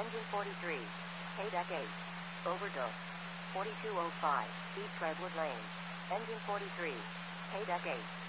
Engine 43. KDEC 8. Overdose. 4205. East Redwood Lane. Engine 43. KDEC 8.